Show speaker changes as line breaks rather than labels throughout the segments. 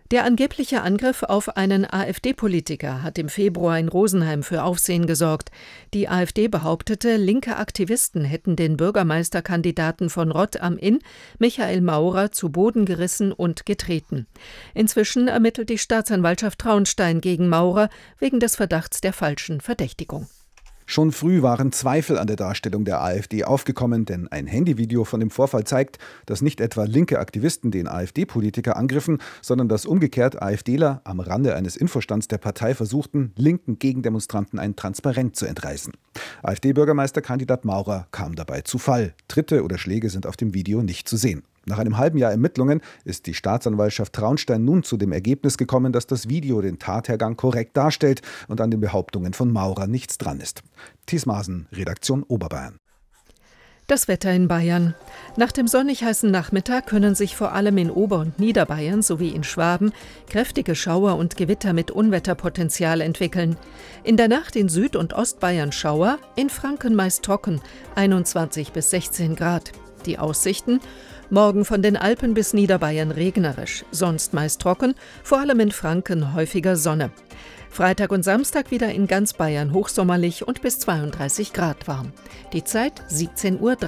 Der angebliche Angriff auf einen AfD-Politiker hat im Februar in Rosenheim für Aufsehen gesorgt. Die AfD behauptete, linke Aktivisten hätten den Bürgermeisterkandidaten von Rott am Inn, Michael Maurer, zu Boden gerissen und getreten. Inzwischen ermittelt die Staatsanwaltschaft Traunstein gegen Maurer wegen des Verdachts der falschen Verdächtigung.
Schon früh waren Zweifel an der Darstellung der AfD aufgekommen, denn ein Handyvideo von dem Vorfall zeigt, dass nicht etwa linke Aktivisten den AfD-Politiker angriffen, sondern dass umgekehrt AfDler am Rande eines Infostands der Partei versuchten, linken Gegendemonstranten ein Transparent zu entreißen. AfD-Bürgermeisterkandidat Maurer kam dabei zu Fall. Tritte oder Schläge sind auf dem Video nicht zu sehen. Nach einem halben Jahr Ermittlungen ist die Staatsanwaltschaft Traunstein nun zu dem Ergebnis gekommen, dass das Video den Tathergang korrekt darstellt und an den Behauptungen von Maurer nichts dran ist. Thies Maaßen, Redaktion Oberbayern.
Das Wetter in Bayern. Nach dem sonnig heißen Nachmittag können sich vor allem in Ober- und Niederbayern sowie in Schwaben kräftige Schauer und Gewitter mit Unwetterpotenzial entwickeln. In der Nacht in Süd- und Ostbayern Schauer, in Franken meist trocken, 21 bis 16 Grad. Die Aussichten: Morgen von den Alpen bis Niederbayern regnerisch, sonst meist trocken, vor allem in Franken häufiger Sonne. Freitag und Samstag wieder in ganz Bayern hochsommerlich und bis 32 Grad warm. Die Zeit 17:03 Uhr.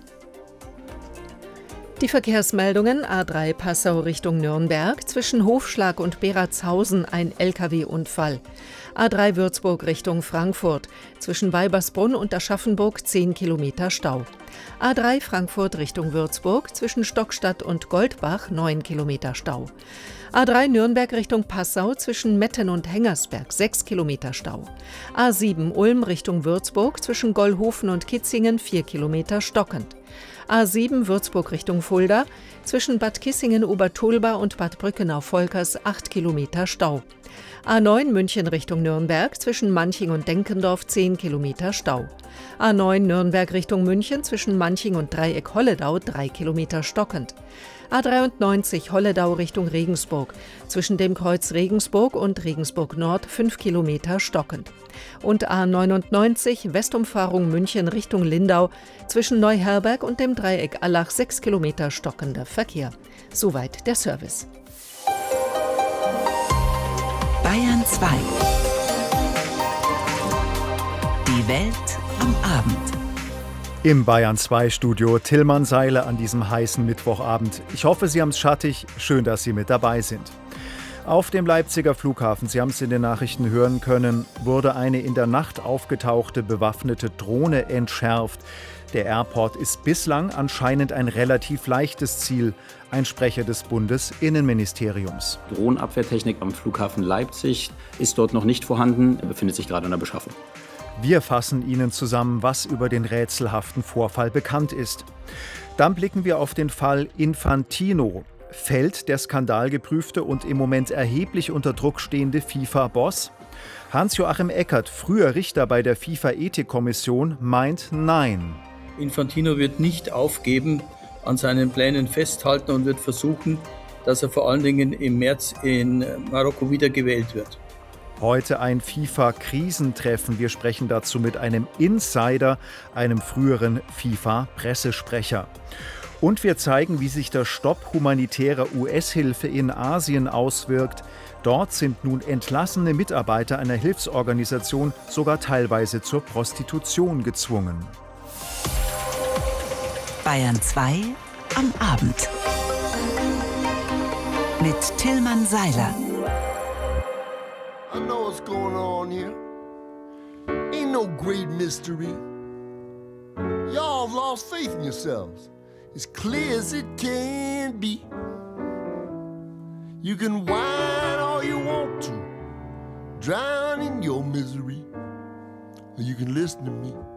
Die Verkehrsmeldungen: A3 Passau Richtung Nürnberg, zwischen Hofschlag und Beratshausen ein Lkw-Unfall. A3 Würzburg Richtung Frankfurt, zwischen Weibersbrunn und Aschaffenburg 10 Kilometer Stau. A3 Frankfurt Richtung Würzburg, zwischen Stockstadt und Goldbach 9 Kilometer Stau. A3 Nürnberg Richtung Passau, zwischen Metten und Hengersberg 6 Kilometer Stau. A7 Ulm Richtung Würzburg, zwischen Gollhofen und Kitzingen 4 Kilometer stockend. A7 Würzburg Richtung Fulda, zwischen Bad Kissingen-Obertulba und Bad Brückenau-Volkers 8 Kilometer Stau. A9 München Richtung Nürnberg, zwischen Manching und Denkendorf 10 Kilometer Stau. A9 Nürnberg Richtung München, zwischen Manching und Dreieck Holledau 3 Kilometer stockend. A93 Holledau Richtung Regensburg, zwischen dem Kreuz Regensburg und Regensburg Nord 5 Kilometer stockend. Und A99 Westumfahrung München Richtung Lindau, zwischen Neuherberg und dem Dreieck Allach 6 Kilometer stockender Verkehr. Soweit der Service.
Bayern 2. Die Welt am Abend.
Im Bayern 2 Studio Tillmann Seiler an diesem heißen Mittwochabend. Ich hoffe, Sie haben es schattig. Schön, dass Sie mit dabei sind. Auf dem Leipziger Flughafen, Sie haben es in den Nachrichten hören können, wurde eine in der Nacht aufgetauchte bewaffnete Drohne entschärft. Der Airport ist bislang anscheinend ein relativ leichtes Ziel, ein Sprecher des Bundesinnenministeriums.
Drohnenabwehrtechnik am Flughafen Leipzig ist dort noch nicht vorhanden, befindet sich gerade in der Beschaffung.
Wir fassen Ihnen zusammen, was über den rätselhaften Vorfall bekannt ist. Dann blicken wir auf den Fall Infantino. Fällt der skandalgeprüfte und im Moment erheblich unter Druck stehende FIFA-Boss? Hans-Joachim Eckert, früher Richter bei der FIFA-Ethikkommission, meint Nein.
Infantino wird nicht aufgeben, an seinen Plänen festhalten und wird versuchen, dass er vor allen Dingen im März in Marokko wiedergewählt wird.
Heute ein FIFA-Krisentreffen. Wir sprechen dazu mit einem Insider, einem früheren FIFA-Pressesprecher. Und wir zeigen, wie sich der Stopp humanitärer US-Hilfe in Asien auswirkt. Dort sind nun entlassene Mitarbeiter einer Hilfsorganisation sogar teilweise zur Prostitution gezwungen.
Bayern 2 am Abend. Mit Tillmann Seiler.
I know what's going on here. Ain't no great mystery. Y'all have lost faith in yourselves. As clear as it can be. You can whine all you want to, drown in your misery, or you can listen to me.